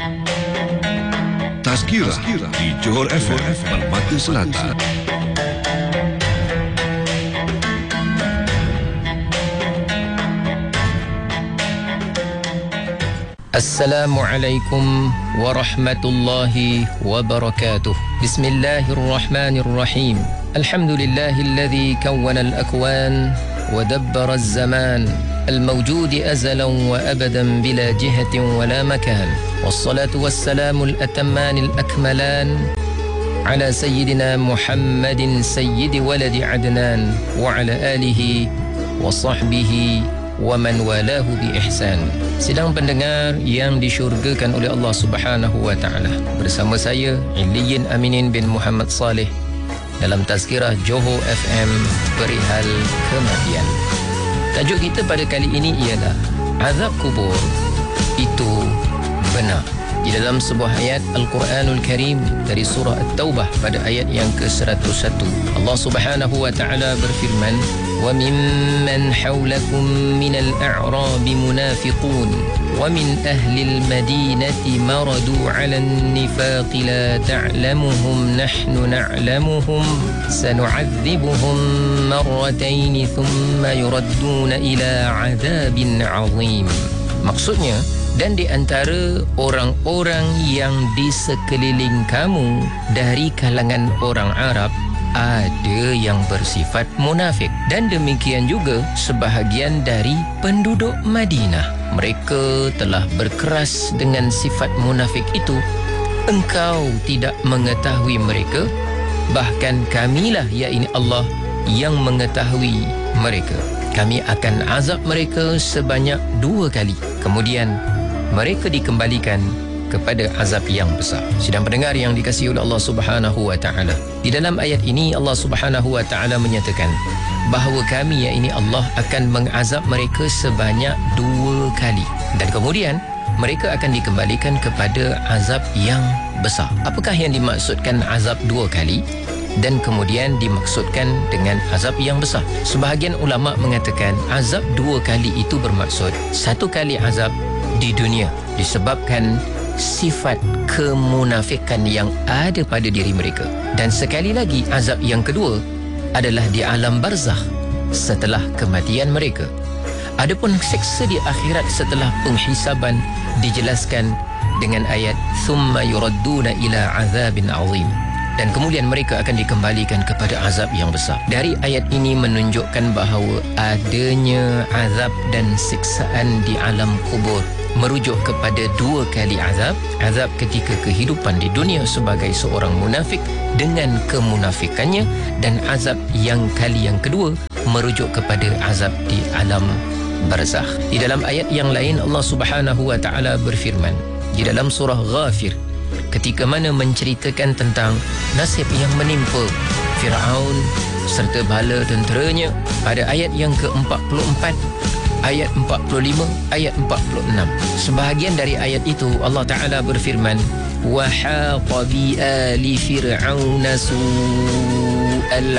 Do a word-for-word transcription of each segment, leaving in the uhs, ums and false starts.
Tazkirah di Johor F M Permata Selatan. Assalamualaikum warahmatullahi wabarakatuh. Bismillahirrahmanirrahim. Alhamdulillahilladzi kawwana al-akwan wa dabbara az-zaman al-mawjud azalan wa abadan bila jihatin wala makan. Wassalatu wassalamu al-atamman al-akmalan ala sayyidina Muhammadin sayyidi waladi Adnan wa ala alihi wa sahbihi wa man walahu bi ihsan. Sidang pendengar yang disyurgakan oleh Allah Subhanahu wa taala, bersama saya Iliyin Aminin bin Muhammad Saleh dalam Tazkirah Johor F M perihal kematian. Tajuk kita pada kali ini ialah azab kubur itu benar. Di dalam sebuah ayat Al-Quranul Karim dari surah At-Taubah pada ayat yang ke seratus satu, Allah Subhanahu wa taala berfirman, "Wa mimman hawlakum minal a'rabi munafiqun wa min ahlil madinati maradu 'alan nifaqi la ta'lamuhum nahnu na'lamuhum sanu'adzibuhum marratayn thumma yuradduna ila 'adzabin 'azim." Maksudnya, dan di antara orang-orang yang di sekeliling kamu dari kalangan orang Arab ada yang bersifat munafik, dan demikian juga sebahagian dari penduduk Madinah. Mereka telah berkeras dengan sifat munafik itu. Engkau tidak mengetahui mereka, bahkan kamilah, yakni Allah, yang mengetahui mereka. Kami akan azab mereka sebanyak dua kali, kemudian mereka dikembalikan kepada azab yang besar. Sidang pendengar yang dikasihi oleh Allah Subhanahu wa taala, di dalam ayat ini Allah Subhanahu wa taala menyatakan bahawa kami, yakni Allah, akan mengazab mereka sebanyak dua kali, dan kemudian mereka akan dikembalikan kepada azab yang besar. Apakah yang dimaksudkan azab dua kali dan kemudian dimaksudkan dengan azab yang besar? Sebahagian ulama mengatakan azab dua kali itu bermaksud satu kali azab di dunia disebabkan sifat kemunafikan yang ada pada diri mereka, dan sekali lagi azab yang kedua adalah di alam barzakh setelah kematian mereka. Adapun siksa di akhirat setelah penghisaban dijelaskan dengan ayat thumma yuradduna ila azabin azim, dan kemudian mereka akan dikembalikan kepada azab yang besar. Dari ayat ini menunjukkan bahawa adanya azab dan siksaan di alam kubur merujuk kepada dua kali azab. Azab ketika kehidupan di dunia sebagai seorang munafik dengan kemunafikannya, dan azab yang kali yang kedua merujuk kepada azab di alam barzakh. Di dalam ayat yang lain Allah Subhanahu wa taala berfirman di dalam surah Ghafir ketika mana menceritakan tentang nasib yang menimpa Fir'aun serta bala tenteranya pada ayat yang ke empat puluh empat, ayat empat puluh lima, ayat empat puluh enam. Sebahagian dari ayat itu Allah Ta'ala berfirman, wa haqa bi ali fir'auna su'al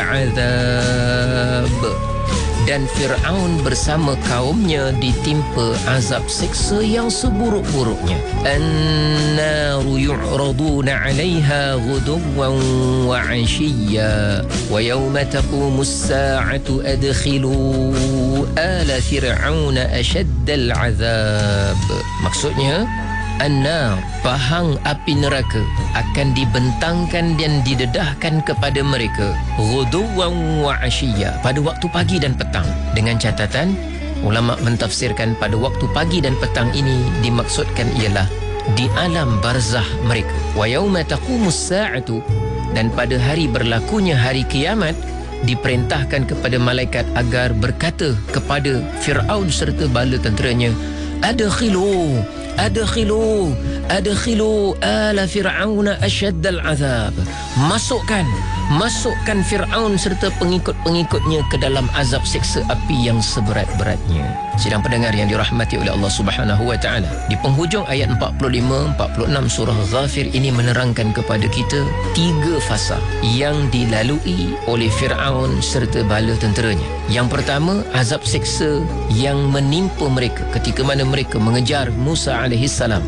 azab, dan Fir'aun bersama kaumnya ditimpa azab siksa yang seburuk-buruknya. An-naru yu'raduna 'alayha ghuduwan wa 'ashiyya wa yawma taqumus sa'atu adkhilu ala fir'auna ashaddal 'adzab. Maksudnya, an-nar, pahang api neraka, akan dibentangkan dan didedahkan kepada mereka ghuduwan wa 'ashiyya, pada waktu pagi dan petang. Dengan catatan, ulama mentafsirkan pada waktu pagi dan petang ini dimaksudkan ialah di alam barzakh mereka. Wa yauma taqumus sa'atu, dan pada hari berlakunya hari kiamat diperintahkan kepada malaikat agar berkata kepada Fir'aun serta bala tenteranya, adkhilu adkhilu adkhilu ala fir'auna asyaddal azab, masukkan masukkan Fir'aun serta pengikut-pengikutnya ke dalam azab siksa api yang seberat-beratnya. Sidang pendengar yang dirahmati oleh Allah Subhanahu wa taala, di penghujung ayat empat puluh lima empat puluh enam surah Ghafir ini menerangkan kepada kita tiga fasa yang dilalui oleh Fir'aun serta bala tenteranya. Yang pertama, azab siksa yang menimpa mereka ketika mana mereka mengejar Musa alaihissalam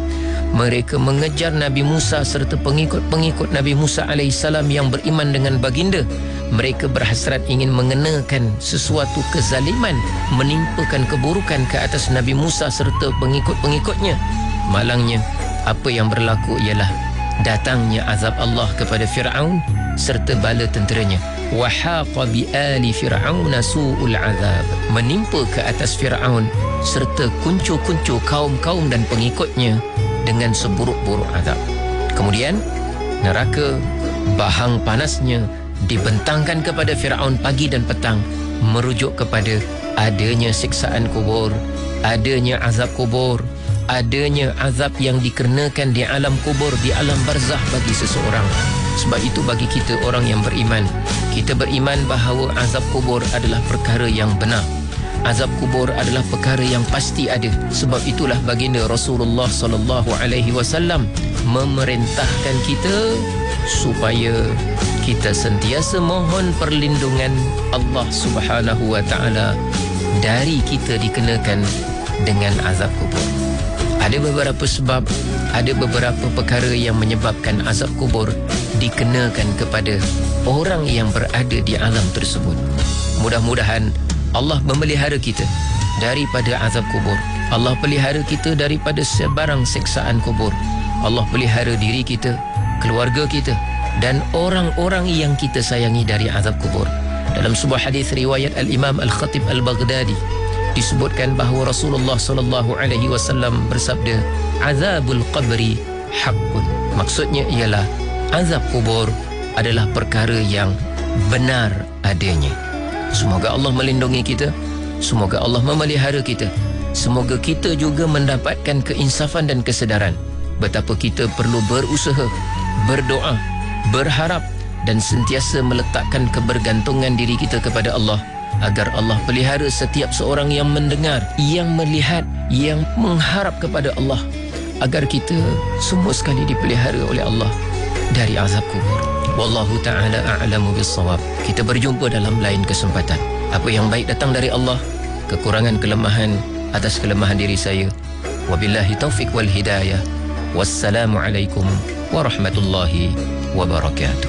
Mereka mengejar Nabi Musa serta pengikut-pengikut Nabi Musa alaihissalam yang beriman dengan baginda. Mereka berhasrat ingin mengenakan sesuatu kezaliman, menimpakan keburukan ke atas Nabi Musa serta pengikut-pengikutnya. Malangnya, apa yang berlaku ialah datangnya azab Allah kepada Fir'aun serta bala tenteranya. Wa haqa bi ali fir'auna su'ul azab, menimpa ke atas Fir'aun serta kuncu-kuncu kaum-kaum dan pengikutnya dengan seburuk-buruk azab. Kemudian neraka bahang panasnya dibentangkan kepada Fir'aun pagi dan petang, merujuk kepada adanya siksaan kubur, adanya azab kubur, adanya azab yang dikenakan di alam kubur, di alam barzah bagi seseorang. Sebab itu bagi kita orang yang beriman, kita beriman bahawa azab kubur adalah perkara yang benar. Azab kubur adalah perkara yang pasti ada. Sebab itulah baginda Rasulullah sallallahu alaihi wasallam memerintahkan kita supaya kita sentiasa mohon perlindungan Allah Subhanahu wa taala dari kita dikenakan dengan azab kubur. Ada beberapa sebab, ada beberapa perkara yang menyebabkan azab kubur dikenakan kepada orang yang berada di alam tersebut. Mudah-mudahan Allah memelihara kita daripada azab kubur. Allah pelihara kita daripada sebarang siksaan kubur. Allah pelihara diri kita, keluarga kita dan orang-orang yang kita sayangi dari azab kubur. Dalam sebuah hadis riwayat Al-Imam Al-Khatib Al-Baghdadi disebutkan bahawa Rasulullah sallallahu alaihi wasallam bersabda, azabul qabri haqqun. Maksudnya ialah azab kubur adalah perkara yang benar adanya. Semoga Allah melindungi kita, semoga Allah memelihara kita, semoga kita juga mendapatkan keinsafan dan kesedaran betapa kita perlu berusaha, berdoa, berharap dan sentiasa meletakkan kebergantungan diri kita kepada Allah, agar Allah pelihara setiap seorang yang mendengar, yang melihat, yang mengharap kepada Allah, agar kita semua sekali dipelihara oleh Allah dari azab kubur. Wallahu ta'ala a'lamu bis-shawab. Kita berjumpa dalam lain kesempatan. Apa yang baik datang dari Allah, kekurangan kelemahan atas kelemahan diri saya. Wabillahi taufiq wal hidayah. Wassalamualaikum warahmatullahi wabarakatuh.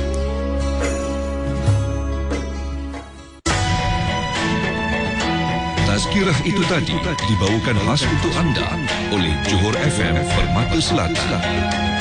Tazkirah itu tadi dibawakan khas untuk anda oleh Johor F M Permata Selatan.